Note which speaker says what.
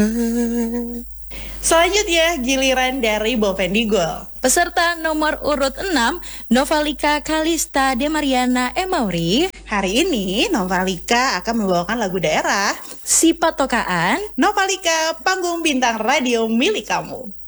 Speaker 1: Selanjutnya giliran dari Bovendigul.
Speaker 2: Peserta nomor urut 6, Novalika Kalista Demariana Emauri.
Speaker 1: Hari ini Novalika akan membawakan lagu daerah
Speaker 2: Si Patokaan.
Speaker 1: Novalika, panggung bintang radio milik kamu.